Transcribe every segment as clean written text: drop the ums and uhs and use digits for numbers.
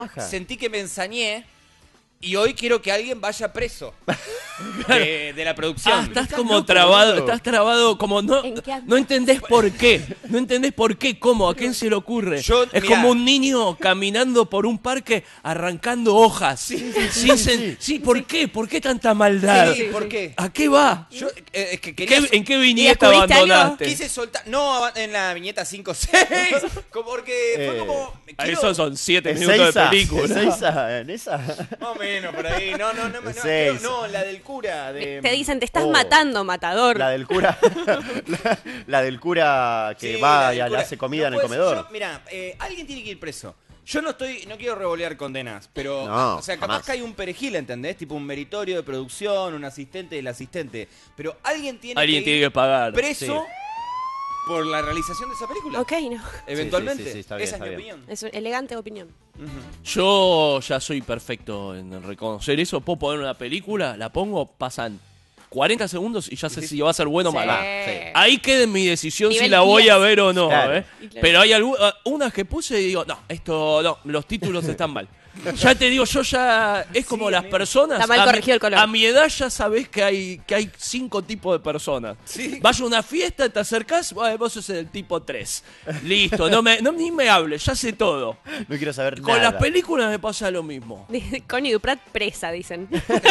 sentí que me ensañé y hoy quiero que alguien vaya preso de la producción. Estás como trabado, como no entendés por qué. No entendés por qué, cómo, a quién se le ocurre. Es mirá, como un niño caminando por un parque arrancando hojas. Sí, ¿por qué? ¿Por qué tanta maldad? Sí, ¿por qué? ¿A qué va? Yo, es que quería... ¿En qué viñeta descubriste abandonaste? Quise soltar... No, en la viñeta 5-6. Porque fue como... Eso son 7 minutos de película. ¿En esa? Más o menos, por ahí. No, la del cura. Te dicen, te estás matando, matador. La del cura. la del cura que va y le hace comida en el comedor. Mira, alguien tiene que ir preso. Yo no quiero revolear condenas, pero, capaz jamás. que hay un perejil, ¿entendés? Tipo un meritorio de producción, un asistente del asistente. Pero alguien tiene que pagar. Preso por la realización de esa película. Ok, no. Eventualmente. Sí, está bien, esa está es mi bien. opinión. Es una elegante opinión. Yo ya soy perfecto en reconocer eso. Puedo poner una película, la pongo, pasan 40 segundos y ya sé si va a ser bueno o malo. Ahí queda mi decisión Nivel si la voy 10. a ver o no. Claro. Pero hay unas que puse y digo, los títulos están mal. Ya te digo, yo ya... Es como las personas... Está mal corregido el color. A mi edad ya sabés que hay 5 tipos de personas. Sí. Vas a una fiesta, te acercás, vos sos el tipo 3. Listo, ni me hables, ya sé todo. No quiero saber Con nada. las películas me pasa lo mismo. Connie Duprat presa, dicen.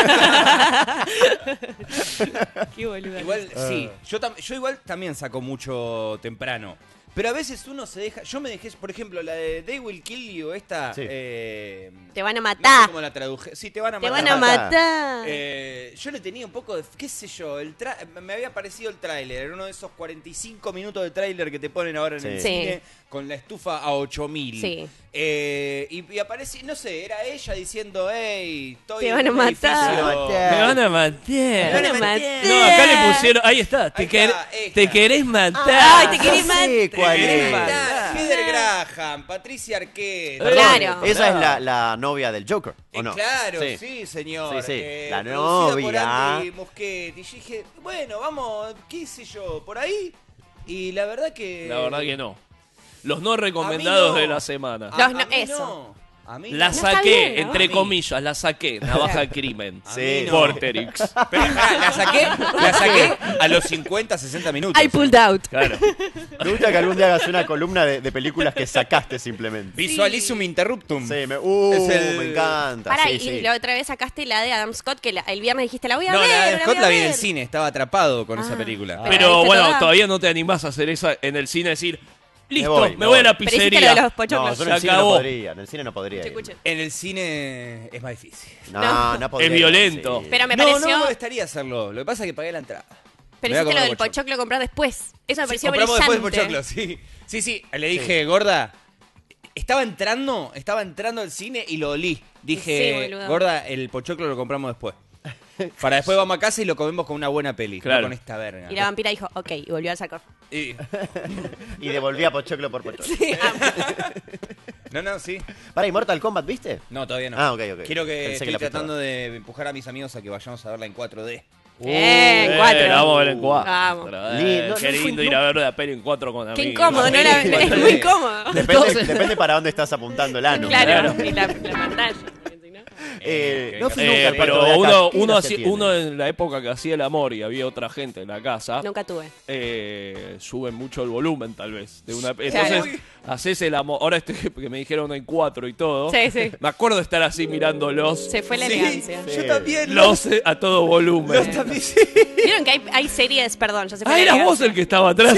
Qué boluda. Igual, sí. Yo igual también saco mucho temprano. Pero a veces uno se deja... Yo me dejé, por ejemplo, la de They Will Kill You, esta... Sí. Te van a No sé matar. cómo la traduje. Sí, te van a Te matar. van a matar. Yo le tenía un poco de... ¿Qué sé yo? Me había parecido el tráiler. Era uno de esos 45 minutos de tráiler que te ponen ahora en el Sí. cine con la estufa a 8000. Sí. Y aparecía... No sé, era ella diciendo... Hey, estoy Te en van a un matar. edificio". Me van a matar. Te van a matar. No, acá le pusieron... Ahí está. Ahí está, esta. Te querés matar. Ay, te querés Ya sé cuál Querés es. matar. Heather Graham, Patricia Arquette. Claro. Esa es la novia del Joker, ¿o no? Claro, sí, señor. Sí, la producida por novia. Andy Muschietti. Y yo dije, bueno, vamos, qué sé yo, por ahí. Y la verdad que... La verdad que no. Los no recomendados A mí no. de la semana. A No, mí eso. no. A mí La no. está saqué, bien, ¿no? entre A mí. comillas, la saqué. Navaja de crimen. A mí no. Vorterix. Pero, pará, la saqué a los 50, 60 minutos. I pulled out. Claro. Me gusta que algún día hagas una columna de películas que sacaste simplemente. Visualizum interruptum. Sí, me Es encanta. Pará, sí, y sí. la otra vez sacaste la de Adam Scott, que el viernes dijiste, la voy a No, ver. la de Scott voy a la vi en ver. el cine, estaba atrapado con esa película. Pero ¿viste bueno, toda? todavía no te animás a hacer eso en el cine, decir, listo, voy, me voy a la Pero hiciste pizzería. lo de los No, pochoclos. yo en el Se cine no acabó. podría. En el cine no podría. Escuchen. En el cine es más difícil. No podría. Es violento. Sí. Pero me no, pareció... no me gustaría hacerlo. Lo que pasa es que pagué la entrada. Pero Me voy a hiciste lo comer del pochoclo comprar después. Eso me Sí, pareció compramos brillante. después de pochoclo, sí. Sí, le dije, gorda, estaba entrando al cine y lo olí. Dije, Sí, boludo. gorda, el pochoclo lo compramos después. Para después vamos a casa y lo comemos con una buena peli, Claro. no con esta verga. Y la vampira dijo, ok, y volvió al saco. Y- Y devolvía pochoclo por pochoclo. No, sí. Para, ¿y Mortal Kombat viste? No, todavía no. Ah, ok. Quiero que Pensé estoy que la fuiste tratando de empujar a mis amigos a que vayamos a verla en 4D. En 4. La vamos a ver en 4. Vamos. Qué lindo ir a ver la peli en 4 con amigos. Qué incómodo, ¿no? Es muy incómodo. Depende para dónde estás apuntando el ano. Claro, y la pantalla. No fui nunca al Pero cuarto de acá. ¿Qué uno gracia tiene? en la época que hacía el amor y había otra gente en la casa, Nunca tuve. suben mucho el volumen tal vez. Entonces, Claro. haces el amor. Ahora que me dijeron en 4 y todo. Sí, sí. Me acuerdo de estar así mirándolos. Se fue la elegancia. Sí. Yo también. Los a todo volumen. Los también, sí. Vieron que hay series, perdón, ya se fue Ah, la eras elegancia. vos el que estaba atrás.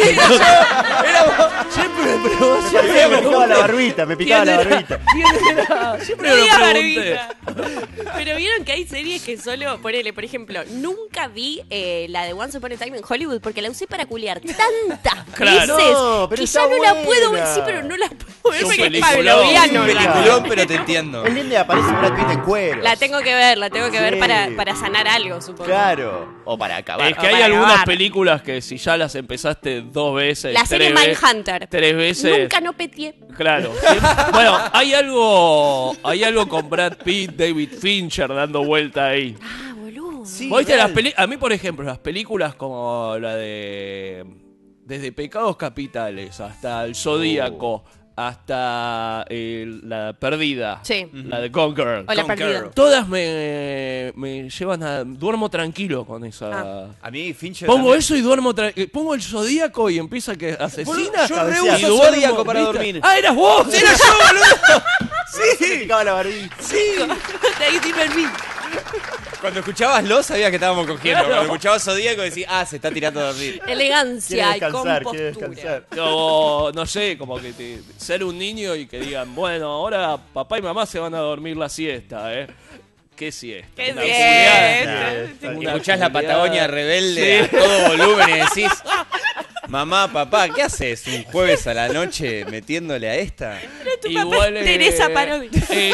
Siempre me pregunté. Me picaba la barbita, me picaba la barbita. ¿Quién era? Siempre No me lo diga pregunté. barbita. Pero vieron que hay series que solo, ponele, por ejemplo, nunca vi la de Once Upon a Time en Hollywood porque la usé para culiar tantas Claro. veces No, pero que está ya no la buena. puedo ver. Sí, pero no la puedo ver Es un porque es peliculón. pavloviano. Un peliculón, pero te entiendo. Es lindo y aparece Brad Pitt en cuero. La tengo que ver Sí. para sanar algo, supongo. Claro. O para acabar. Es que hay para algunas acabar. películas que si ya las empezaste 2 veces, La serie 3 veces, Mindhunter. 3 veces. Nunca no peteé. Claro. Bueno, hay algo con Brad Pitt, David Fincher dando vuelta ahí. Ah, boludo. Sí, ¿Vos viste real. a mí, por ejemplo, las películas como la de... Desde Pecados Capitales hasta El Zodíaco, hasta la perdida. Sí. La de Conqueror. O la Conqueror. perdida. Todas me llevan a... Duermo tranquilo con esa... A mí Fincher Pongo también. eso y duermo tranquilo. Pongo el Zodíaco y empieza que asesina. Yo re y uso duermo, Zodíaco para ¿viste? dormir. ¡Ah, eras vos! ¡Era yo, boludo! Se picaba la barbilla. De ahí tiene el beat. Cuando escuchabas Lo, sabías que estábamos cogiendo. Claro. Cuando escuchabas Zodíaco, decís, se está tirando a dormir. Elegancia y Quiere compostura. descansar. O, no sé, como que ser un niño y que digan, bueno, ahora papá y mamá se van a dormir la siesta, ¿eh? ¿Qué siesta? ¡Qué Una bien! culiada. Y escuchás la Patagonia rebelde Sí. a todo volumen y decís, mamá, papá, ¿qué haces un jueves a la noche metiéndole a esta? Igual, Teresa Parodi.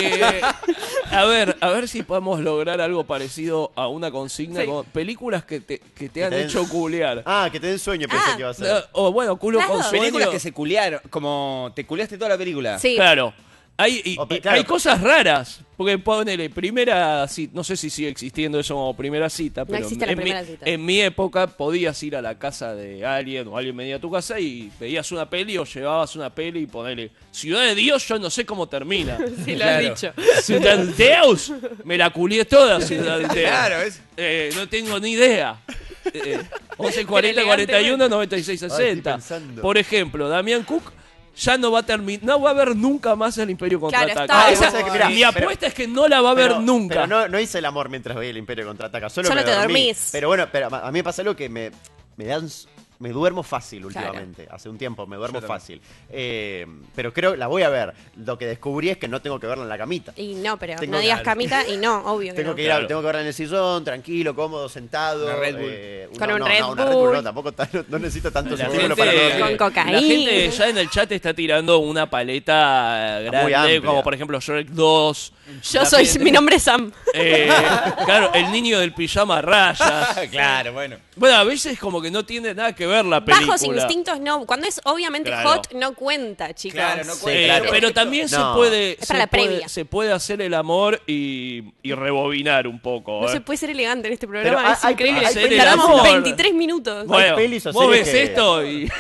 A ver si podemos lograr algo parecido a una consigna Sí. con películas que te han te den- hecho culear. Que te den sueño, pensé que iba a ser. O bueno, culo Claro. con sueño. Películas que se culiaron, como te culiaste toda la película. Sí. Claro. Hay, Claro. hay cosas raras. Porque ponele, primera cita, no sé si sigue existiendo eso como primera cita, pero existe la en, primera mi, cita. en mi época podías ir a la casa de alguien o alguien venía a tu casa y pedías una peli o llevabas una peli y ponele Ciudad de Dios, yo no sé cómo termina. Sí, lo Claro. has dicho. Ciudad de Dios, me la culié toda Ciudad de Dios. Claro, es. No tengo ni idea. 11 40 41 96 Ay, estoy 60. pensando. Por ejemplo, Damián Cook ya no va a terminar, no va a ver nunca más el Imperio Claro, Contraataca. está. Esa- Vos sabés que, mirá, mi apuesta es que no la va a ver nunca. Pero no hice el amor mientras veía el Imperio Contraataca. Solo Solo me te dormí. dormís. Pero bueno, a mí me pasa algo que me duermo fácil últimamente. Hace un tiempo me duermo Yo también. fácil. Pero creo la voy a ver. Lo que descubrí es que no tengo que verla en la camita. Y no, pero Tengo no digas que- camita y no, obvio que Tengo no. que Claro. tengo que verla en el sillón, tranquilo, cómodo, sentado. Una Red Bull. Con no, un no, Red no, una Red Bull. Bull no, tampoco no necesito tanto La estímulo gente, para no dormir. Con cocaína. la gente ya en el chat está tirando una paleta grande, amplia. como por ejemplo Shrek 2. Yo soy, mi nombre es Sam. Claro, el niño del pijama a rayas. Claro, bueno. Bueno, a veces como que no tiene nada que ver la película. Bajos instintos no. Cuando es obviamente Claro. hot, no cuenta, chicos. Claro, no Sí, cuenta. claro. Pero también No. Es para la previa. se puede hacer el amor y rebobinar un poco. No ¿eh? se puede ser elegante en este Pero programa, es hay- increíble. hay películas- Tardamos Amor. 23 minutos Bueno, pelis o vos ves series que- esto y...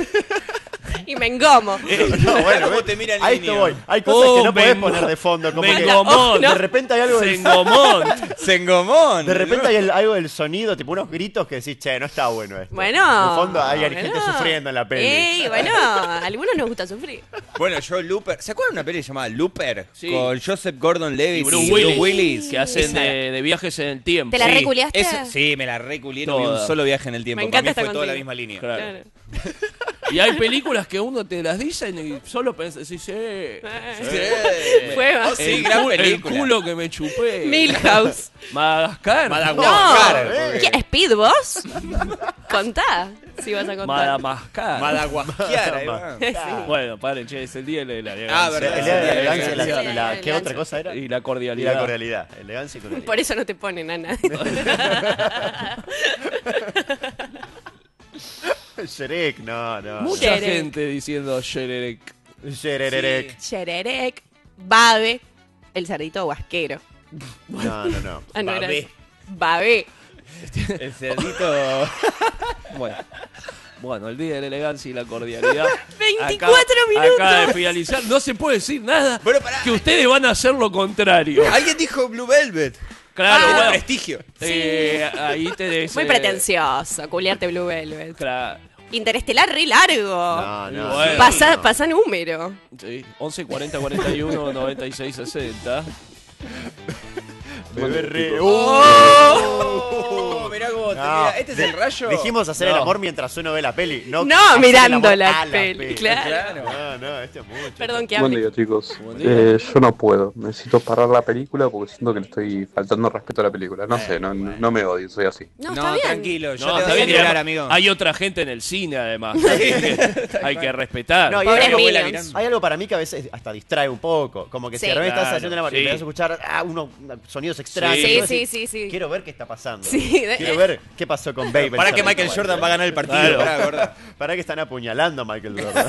y me engomo. No, bueno, ¿Cómo te mira el a niño? esto voy. Hay cosas que no podés vengo- poner de fondo. Como que vengomón. de repente hay algo del, Sengomón. Sengomón. de repente hay algo del sonido, tipo unos gritos que decís, che, no está bueno esto. Bueno. De fondo hay gente bueno. sufriendo en la peli. Ey, bueno, a algunos nos gusta sufrir. Bueno, yo Looper. ¿Se acuerdan de una peli llamada Looper? Sí. Con Joseph Gordon-Levitt Y Bruce y Willis, Willis. que hacen Esa- de viajes en el tiempo. ¿Te la reculeaste? Sí, me la reculié. No vi un Toda. solo viaje en el tiempo. Me Para encanta mí esta fue toda la consigna. misma línea. Claro. Claro. Y hay películas que uno te las dicen y solo pensás, sí, sí. Fue Oh, sí, gran el película. culo que me chupé. Milhouse. Madagascar. Madagascar. No. porque- ¿Qué? ¿Speed vos? Contá, si vas a contar. Madagascar. Madagascar, ahí va. Sí. Bueno, paren, che, es el día de la Ah, elegancia. verdad. El día de la Sí, elegancia sí, y la- sí. y la- Elegancia. ¿qué otra cosa era? Y la Y cordialidad. la cordialidad. Elegancia y cordialidad. Por eso no te ponen a nadie. Shrek, no. Mucha Shrek. gente diciendo Shrek. Shrek. Chererek, Babe, el cerdito guasquero. No. Ah, no era Babé. eso. Babe. El cerdito. Bueno, el día de la elegancia y la cordialidad. 24 minutos. Acaba de finalizar. No se puede decir nada. Bueno, pará. Que ustedes van a hacer lo contrario. Alguien dijo Blue Velvet. Claro, Ah. bueno. Prestigio. Ahí tenés. Muy pretencioso, culiarte Blue Velvet. Claro. Interestelar re largo. No. Bueno. Pasa número. Sí, 11 40 41 96 60. Bebé re. Oh, mirá cómo te mira. ¿Este es el rayo? Dijimos hacer el No. amor mientras uno ve la peli. No, No, hacer el mirando amor la a peli, claro. No, este es mucho. Perdón que Buen hable. día, chicos. Buen día. Yo no puedo. Necesito parar la película porque siento que le estoy faltando respeto a la película. No sé, no me odio, soy así. No, No, está bien. tranquilo. Yo No, te está voy a bien, tirar, además, amigo. hay otra gente en el cine, además. Hay que respetar. No, y Pobres hay algo, Minions. mirando. hay algo para mí que a veces hasta distrae un poco. Como que Sí. si de repente estás Claro, haciendo una sí. y empiezas a escuchar unos sonidos extraños. Sí. y vos Sí, decís, sí, sí. Quiero ver qué está pasando. Sí, Quiero ver qué pasó con Babe. Para que Michael Jordan va a ganar el partido. Claro. Pará, gorda. Para que están apuñalando a Michael Jordan.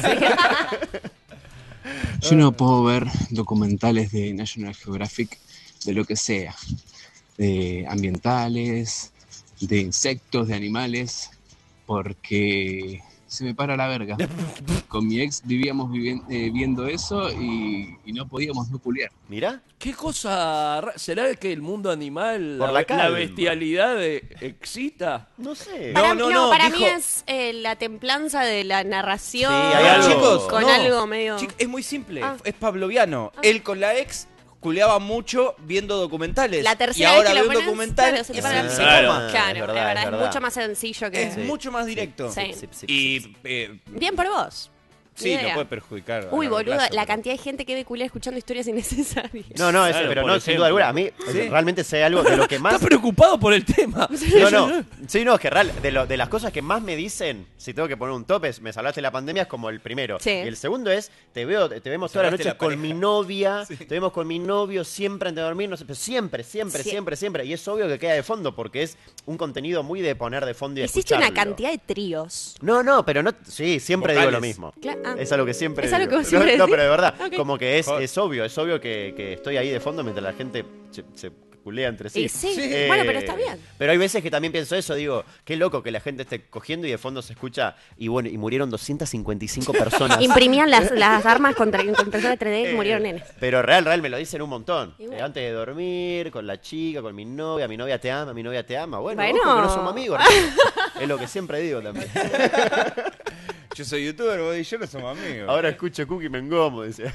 Yo no puedo ver documentales de National Geographic de lo que sea, de ambientales, de insectos, de animales, porque se me para la verga. Con mi ex vivíamos viendo eso y no podíamos no culiar. Mirá. ¿Qué cosa? ¿Será que el mundo animal, Por la la calma. bestialidad excita? No sé. Para dijo- mí es la templanza de la narración. Sí, hay algo- Chicos, con no. algo medio... Es muy simple, Ah. es pavloviano. Él con la ex culeaba mucho viendo documentales. La tercera y ahora vez que ve lo un pones, documental claro, se te y para la se Claro. toma. Claro, es verdad, es mucho más sencillo que... Es mucho más directo. Sí. Y Bien por vos. sí, Ni lo idea. puede perjudicar. a Uy, largo boluda, plazo, la pero- cantidad de gente que ve culiar escuchando historias innecesarias. No, no, ese, Claro, pero por no, sin ejemplo. duda alguna. A mí realmente sé algo de lo que más... Está preocupado por el tema. No, no. Sí, no, es que de las cosas que más me dicen, si tengo que poner un tope, me salvaste la pandemia, es como el primero. Sí. Y el segundo es, te vemos todas las Salvaste noches la con pareja. mi novia, te vemos con mi novio siempre antes de dormir, no sé, pero siempre. Y es obvio que queda de fondo porque es un contenido muy de poner de fondo y Hiciste una escucharlo. cantidad de tríos. No, pero no, sí, siempre digo lo Vocales. mismo. Es Es algo que siempre ¿Es algo digo. que vos siempre No, decís? pero de verdad, Ok. como que es Joder. obvio que estoy ahí de fondo mientras la gente se culea entre sí. Y sí, bueno, pero está bien. Pero hay veces que también pienso eso, digo, qué loco que la gente esté cogiendo y de fondo se escucha, y bueno, y murieron 255 personas. Imprimían las armas con impresora 3D y murieron nenes. Pero real, me lo dicen un montón. Y bueno. Antes de dormir, con la chica, con mi novia te ama, mi novia te ama. Bueno, Bueno. ojo que no somos amigos. hermano. Es lo que siempre digo también. Yo soy youtuber, vos y yo no somos amigos. Ahora escucho Cookie me engomo, decía.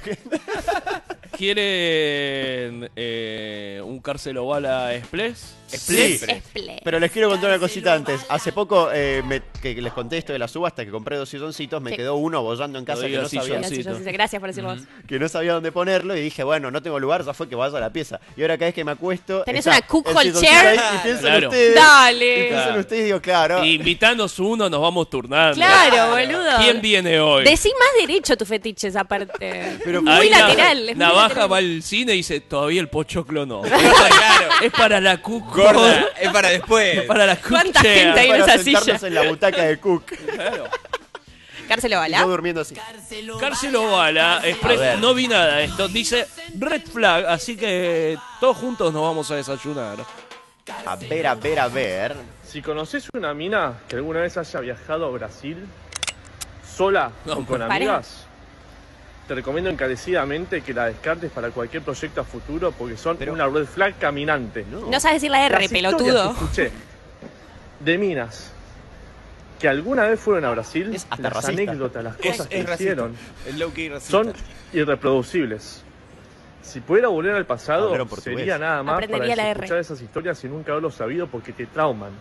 ¿Quieren un Cárcel o Bala Express? Sí. Esple. Pero les quiero contar una cosita antes. Hace poco que les conté esto de la subasta, que compré 2 silloncitos, me Sí. quedó uno bollando en casa Lo que no, digo, sabía, silloncito. Gracias por decirlo vos. que no sabía dónde ponerlo y dije, bueno, no tengo lugar, ya fue que vaya a la pieza. Y ahora cada vez que me acuesto... ¿Tenés está una cook el hall silloncito chair? ahí y pienso en Claro. ustedes. Dale. Y pienso en Claro. ustedes y digo, claro. Invitándose uno, nos vamos turnando. Claro, boludo. ¿Quién viene hoy? Decí más derecho tus fetiches aparte. Pero muy Ahí lateral. es muy Navaja lateral. va al cine y dice, todavía el pochoclo no. Claro. Es para la cuco. Gorda, es para después. Es para la cook ¿Cuánta chair. gente hay en para esa sentarnos silla? en la butaca de Cook. Claro. Cárcel o Y bala. yo durmiendo así. Cárcel o Bala Express. No vi nada de esto. Dice Red Flag, así que todos juntos nos vamos a desayunar. A ver. Si conoces una mina que alguna vez haya viajado a Brasil, sola No, o con para. amigas, te recomiendo encarecidamente que la descartes para cualquier proyecto a futuro porque son una red flag caminante. No sabes decir la R, Las historias pelotudo. que escuché de minas que alguna vez fueron a Brasil, Es hasta las racista. anécdotas, las cosas que racista. hicieron, El low-key racista. son irreproducibles. Si pudiera volver al pasado, Hablaron portugués. sería nada más Aprendería la para R. escuchar esas historias y nunca haberlo sabido porque te trauman.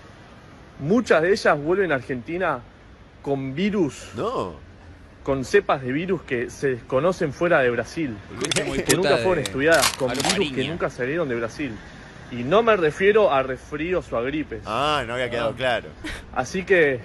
Muchas de ellas vuelven a Argentina con virus, No. con cepas de virus que se desconocen fuera de Brasil, Volviste muy que puta nunca fueron de- estudiadas, con a lo virus que Mariña. nunca salieron de Brasil. Y no me refiero a resfríos o a gripes. Ah, no había quedado claro. Así que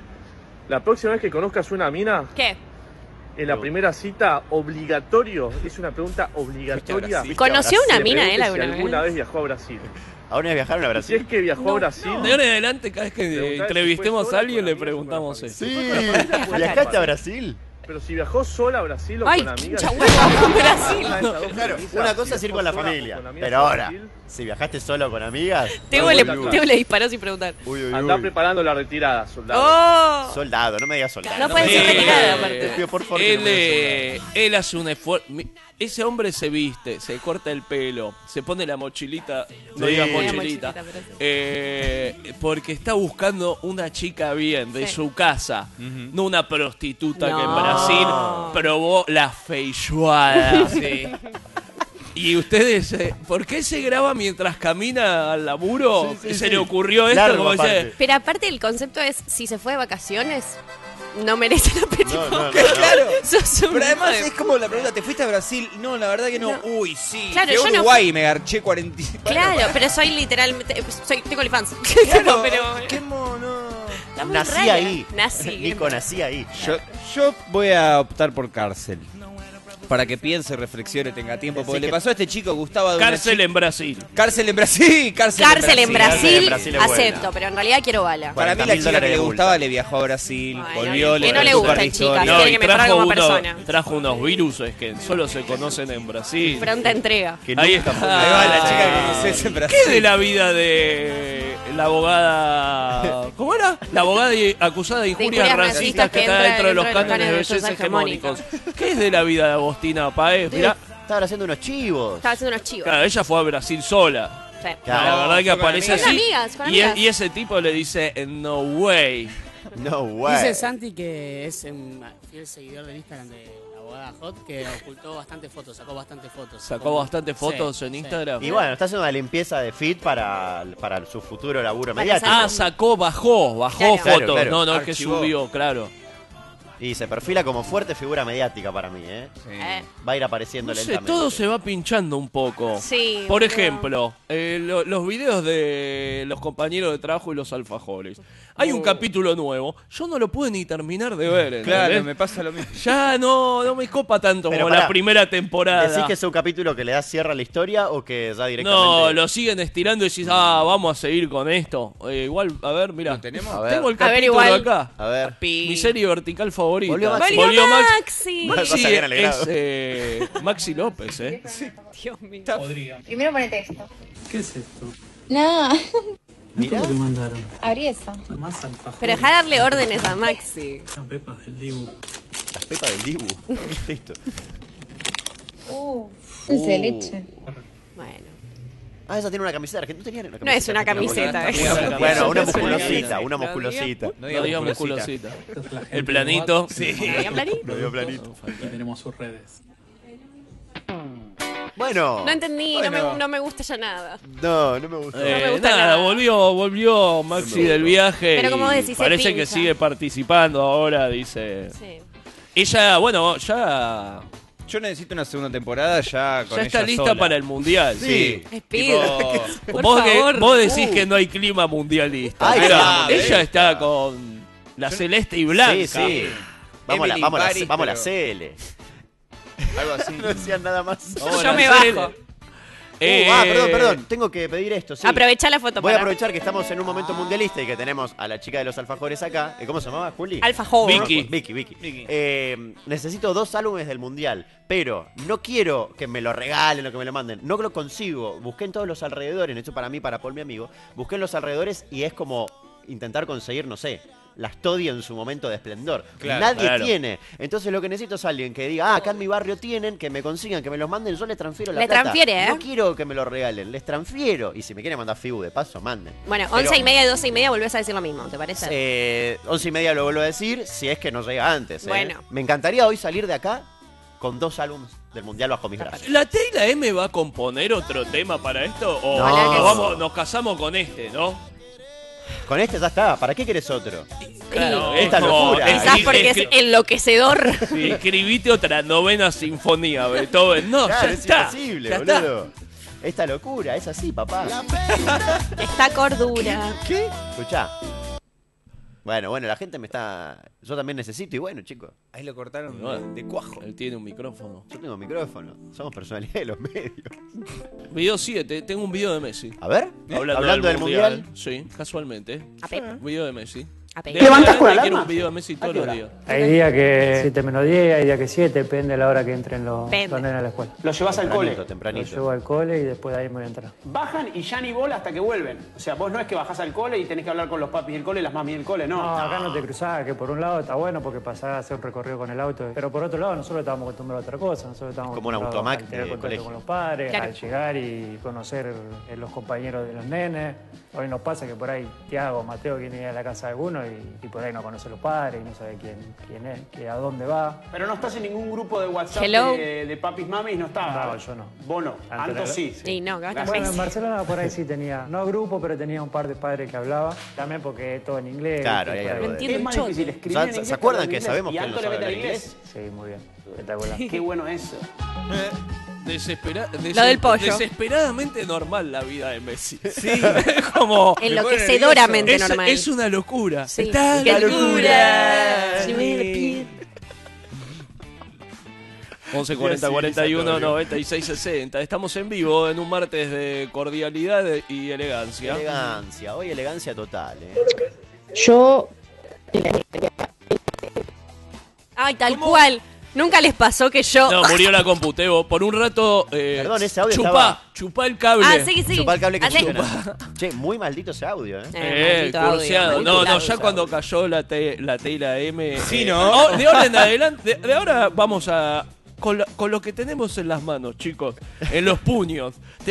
la próxima vez que conozcas una mina, ¿Qué? en la primera cita, obligatorio, es una pregunta obligatoria. Brasil? ¿Conoció una Le mina preguntes él si alguna alguna vez? vez viajó a Brasil. Ahora viajaron a Si Brasil. es que viajó a Brasil, De ahora en adelante, cada vez que Preguntá si entrevistemos fue a alguien, sola, le con preguntamos amigos, eso. Sí. ¿Viajaste a Brasil? pero si viajó sola a Brasil o Ay, con amigas. chucha, huevo, con Brasil. Claro, una cosa es ir con la familia. Pero ahora, si viajaste solo con amigas. Teo uy, le, uy, Teo le disparó sin preguntar. uy, uy, Andá uy. preparando la retirada, soldado. ¡Oh! Soldado, no me digas soldado. No puede ser Eh, retirada, aparte. Te pido por favor que no me digas él hace un esfuerzo. Ese hombre se viste, se corta el pelo, se pone la mochilita, no Sí. digas La mochilita, mochilita, pero sí. porque está buscando una chica bien de Sí. su casa, no una prostituta que en No. Brasil probó la feijoada. Sí. Y ustedes, ¿por qué se graba mientras camina al laburo? Sí, sí, ¿Se sí. le ocurrió esto? Largo, Como dice, aparte. Pero aparte el concepto es, si se fue de vacaciones, no merece la pena. No, no, no. Claro. Sos un Pero además hijo de- es como la pregunta, ¿te fuiste a Brasil? No, la verdad que no. Uy, sí. Claro, Fui a yo no Uruguay y me garché 40. Claro, pero soy literalmente... tengo OnlyFans. Claro, pero... qué mono. Está muy Nací rara. ahí. Nací. Nico, nací ahí. Yo voy a optar por cárcel. Para que piense, reflexione, tenga tiempo. Porque Así le que- pasó a este chico, Gustavo, de una cárcel chica- en Brasil. Cárcel en Brasil. Cárcel Cárcel en Brasil, Brasil es acepto, buena. pero en realidad quiero bala. Para mí la 40.000 chica que dólares le de gustaba multa. le viajó a Brasil, Ay, volvió, que le no le contó gustan, la chicas. historia. No, tiene que mejorar como persona. trajo unos virus que solo se conocen en Brasil. Pronta entrega. Que Ahí nunca está. fue- Ahí va la chica que conoces en Brasil. ¿Qué de la vida de la abogada... ¿Cómo era? La abogada acusada de injurias injurias racistas que está dentro de los cánones de belleza hegemónicos. ¿Qué es de la vida de Agostina Páez? Mirá, Estaban haciendo unos chivos. Estaba haciendo unos chivos. claro, ella fue a Brasil sola. Sí. Claro. La verdad que fue con aparece amigas. así. Con amigas, con y, amigas. y ese tipo le dice, no way. No, güey. Dice Santi que es un fiel seguidor del Instagram de la abogada Hot, que ocultó bastantes fotos, sacó bastantes fotos. Sacó bastantes fotos en Instagram. Y bueno, está haciendo una limpieza de feed para su futuro laburo Para mediático. Ah, bajó Claro. fotos. Claro, claro. No, es que Archivó. subió, claro. Y se perfila como fuerte figura mediática para mí, ¿eh? Sí. Va a ir apareciendo No sé, lentamente. todo se va pinchando un poco. Sí, Por boludo. ejemplo, los videos de los compañeros de trabajo y los alfajores. Hay un capítulo nuevo. Yo no lo pude ni terminar de ver. ¿entendés? Claro, me pasa lo mismo. Ya no me copa tanto Pero como pará, la primera temporada. ¿Decís que es un capítulo que le da cierre a la historia o que ya directamente...? No, lo siguen estirando y decís, vamos a seguir con esto. Igual, a ver, mira. ¿Lo tenemos? A ver. Tengo el A ver, capítulo igual. acá. A ver. Mi serie vertical favorita. Volvió Maxi. ¡Volvió Max- Maxi! Vas a Maxi bien alegrado. es Maxi López, ¿eh? Dios mío. Primero pone texto. ¿Qué es esto? Nada, Mirá. ¿Cómo que mandaron? abrí eso. Más alfajores. Pero deja de darle órdenes a Maxi. Las pepas del Dibu. Las pepas del Dibu. Listo. Dulce de leche. Bueno. Ah, esa tiene una camiseta argentina. ¿No tenía una No es una camiseta. Bueno, Bueno, una Es una musculosita, camiseta. una musculosita. No No digamos digamos culosita. culosita. Esta es la gente El planito. de Sí. ¿Había planito? Lo dio planito. WhatsApp. Y tenemos sus redes. Bueno. No entendí, Bueno. no me gusta ya nada. No me gustó. No me gusta Nada, nada. volvió Maxi del viaje. Pero como y decís, se parece que pincha. sigue participando ahora, dice. Sí. Ella, bueno, ya Yo necesito una segunda temporada ya con está ella lista sola. para el mundial. Sí. Despido. Tipo, Por Vos, favor. vos decís que no hay clima mundialista. Ay, Pero claro, ella está con la celeste y blanca. Sí. Vamos Emily a Paris, la pero- CL. algo así. No decían nada más. Vamos a Yo me la CL. bajo. Perdón. Tengo que pedir esto. Sí. Aprovecha la foto Voy a para aprovechar que estamos en un momento mundialista y que tenemos a la chica de los alfajores acá. ¿Cómo se llamaba, Juli? Alfajor. Vicky. Vicky. Necesito 2 álbumes del mundial, pero no quiero que me lo regalen o que me lo manden. No lo consigo. Busqué en todos los alrededores, esto para mí, para Paul, mi amigo. Busqué en los alrededores y es como intentar conseguir, no sé, las Toddy en su momento de esplendor. Claro, Nadie claro. tiene. Entonces lo que necesito es alguien que diga, acá en mi barrio tienen, que me consigan, que me los manden, yo les transfiero la Le plata. transfiere, ¿eh? No quiero que me lo regalen, les transfiero. Y si me quieren mandar FIBU de paso, manden. Bueno, Pero- 11:30 y 12:30 volvés a decir lo mismo, ¿te parece? 11:30 lo vuelvo a decir, si es que no llega antes. Bueno. Me encantaría hoy salir de acá con 2 álbumes del mundial bajo mis brazos. ¿La T y la M va a componer otro tema para esto? ¿O No. Ojalá que sí. nos casamos con este, no? Con este ya está. ¿Para qué querés otro? Claro, esta es como- locura. Quizás porque es enloquecedor. Escribite otra novena sinfonía, Beethoven. No, Claro, ya es está. imposible, ya está. boludo. Esta locura, es así, papá. Esta cordura. ¿Qué? Escuchá. Bueno, la gente me está... Yo también necesito y bueno, chicos. Ahí lo cortaron Bueno. de cuajo. Él tiene un micrófono. Yo tengo micrófono. Somos personalidades de los medios. Video 7, tengo un video de Messi. A ver, Hablando del mundial. Sí, casualmente. A Pep. Un video de Messi. A Pep. Levantas con la quiero un video de Messi todos los días. Hay días que 7 menos 10, hay días que 7, depende de la hora que entren los Depende. nenes a la escuela. Lo llevas al cole. Tempranito. Los llevo al cole y después de ahí me voy a entrar. Bajan y ya ni bola hasta que vuelven. O sea, vos no es que bajás al cole y tenés que hablar con los papis del cole y las mamis del cole, no. No, acá no te cruzás, que por un lado está bueno porque pasás a hacer un recorrido con el auto, pero por otro lado nosotros estábamos acostumbrados a otra cosa. Nosotros estamos Como un acostumbrados automac a tener de contacto colegio. con los padres, Claro. al llegar y conocer los compañeros de los nenes. Hoy nos pasa que por ahí Tiago, Mateo viene a la casa de alguno y por ahí no conoce a los padres y no sabe quién es, que a dónde va. Pero no estás en ningún grupo de WhatsApp Hello. de papis mamis, no estás. No, yo no. Vos no. Antes Anto era- sí. Y no, que Gracias. Bueno, en Barcelona por ahí sí tenía, no grupo, pero tenía un par de padres que hablaba. También porque es todo en inglés. Claro, ¿viste? hay Por ahí- algo No de... entiendo Es un más choto. difícil escribir ¿Se en inglés acuerdan hablar que inglés? sabemos Y que él Anto no le sabe mete al hablar inglés? Sí, muy bien. Espectacular. Qué bueno eso. Lo del pollo. Desesperadamente normal la vida de Messi. Sí. Como. Enloquecedoramente normal. Es una locura. Sí. Está ¡Qué la locura! Si me despierto. 11 40 41 96 60. Estamos en vivo en un martes de cordialidad y elegancia. Elegancia, hoy elegancia total, Yo Ay, tal cual. Nunca les pasó que yo... No, murió la compu, Teo. Por un rato. Perdón, ese audio chupá el cable. Ah, sí. Chupá el cable que Así. funciona. Che, muy maldito ese audio, maldito curseado. audio, No, maldito ya audio. cuando cayó la T y la M. Sí, ¿no? De ahora en adelante, de ahora vamos a. Con lo que tenemos en las manos, chicos, en los puños.